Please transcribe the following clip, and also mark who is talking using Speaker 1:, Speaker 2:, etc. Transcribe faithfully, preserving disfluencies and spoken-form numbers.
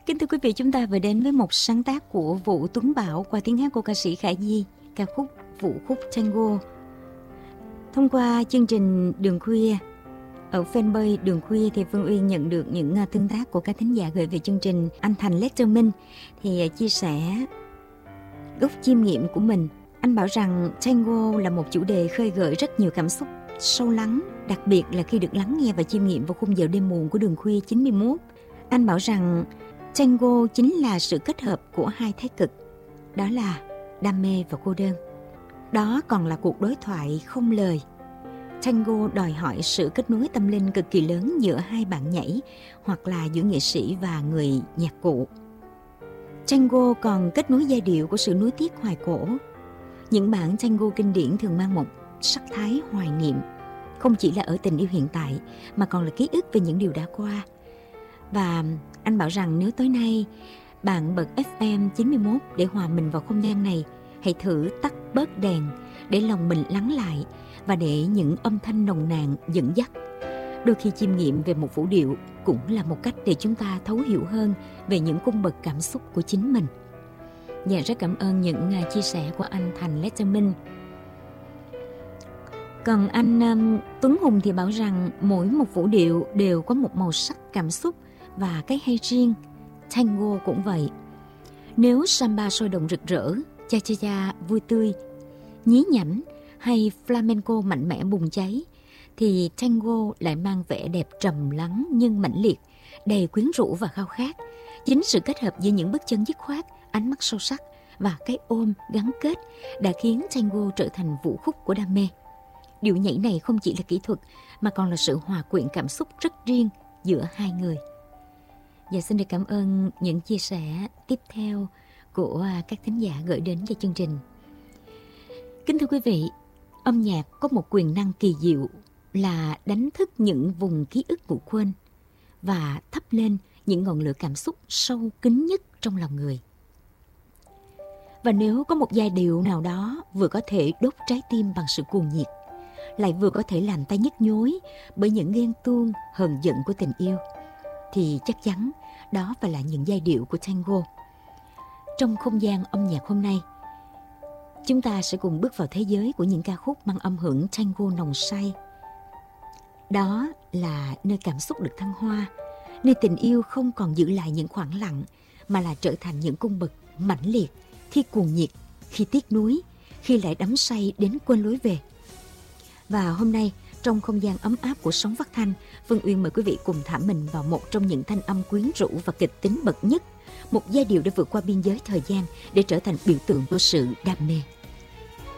Speaker 1: Kính thưa quý vị, chúng ta vừa đến với một sáng tác của Vũ Tuấn Bảo qua tiếng hát của ca sĩ Khả Di, ca khúc Vũ khúc Tango. Thông qua chương trình Đường Khuya ở fanpage Đường Khuya thì Phương Uyên nhận được những tương tác của các thính giả gửi về chương trình. Anh Thành Letterman thì chia sẻ góc chiêm nghiệm của mình. Anh bảo rằng tango là một chủ đề khơi gợi rất nhiều cảm xúc sâu lắng, đặc biệt là khi được lắng nghe và chiêm nghiệm vào khung giờ đêm muộn của Đường Khuya chín mươi mốt. Anh bảo rằng tango chính là sự kết hợp của hai thái cực, đó là đam mê và cô đơn. Đó còn là cuộc đối thoại không lời. Tango đòi hỏi sự kết nối tâm linh cực kỳ lớn giữa hai bạn nhảy hoặc là giữa nghệ sĩ và người nhạc cụ. Tango còn kết nối giai điệu của sự nuối tiếc hoài cổ. Những bản tango kinh điển thường mang một sắc thái hoài niệm, không chỉ là ở tình yêu hiện tại mà còn là ký ức về những điều đã qua. Và anh bảo rằng nếu tối nay bạn bật ép em chín mươi mốt để hòa mình vào không gian này, hãy thử tắt bớt đèn để lòng mình lắng lại và để những âm thanh nồng nàn dẫn dắt. Đôi khi chiêm nghiệm về một vũ điệu cũng là một cách để chúng ta thấu hiểu hơn về những cung bậc cảm xúc của chính mình. Dạ, rất cảm ơn những chia sẻ của anh Thành Letterman. Còn anh um, Tuấn Hùng thì bảo rằng mỗi một vũ điệu đều có một màu sắc cảm xúc và cái hay riêng. Tango cũng vậy. Nếu samba sôi động rực rỡ, cha cha cha vui tươi, nhí nhảnh hay flamenco mạnh mẽ bùng cháy, thì tango lại mang vẻ đẹp trầm lắng nhưng mãnh liệt, đầy quyến rũ và khao khát. Chính sự kết hợp giữa những bước chân dứt khoát, ánh mắt sâu sắc và cái ôm gắn kết đã khiến tango trở thành vũ khúc của đam mê. Điệu nhảy này không chỉ là kỹ thuật mà còn là sự hòa quyện cảm xúc rất riêng giữa hai người. Và xin được cảm ơn những chia sẻ tiếp theo của các thính giả gửi đến cho chương trình. Kính thưa quý vị, âm nhạc có một quyền năng kỳ diệu là đánh thức những vùng ký ức ngủ quên và thắp lên những ngọn lửa cảm xúc sâu kín nhất trong lòng người. Và nếu có một giai điệu nào đó vừa có thể đốt trái tim bằng sự cuồng nhiệt, lại vừa có thể làm ta nhức nhối bởi những ghen tuông, hờn giận của tình yêu, thì chắc chắn đó phải là những giai điệu của tango. Trong không gian âm nhạc hôm nay, chúng ta sẽ cùng bước vào thế giới của những ca khúc mang âm hưởng tango nồng say. Đó là nơi cảm xúc được thăng hoa, nơi tình yêu không còn giữ lại những khoảng lặng mà là trở thành những cung bậc mãnh liệt, khi cuồng nhiệt, khi tiếc nuối, khi lại đắm say đến quên lối về. Và hôm nay, trong không gian ấm áp của sóng phát thanh, Phương Uyên mời quý vị cùng thả mình vào một trong những thanh âm quyến rũ và kịch tính bậc nhất, một giai điệu đã vượt qua biên giới thời gian để trở thành biểu tượng của sự đam mê.